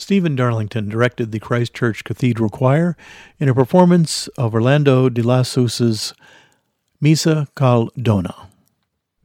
Stephen Darlington directed the Christchurch Cathedral Choir in a performance of Orlando de la Sousa's Missa Caldona.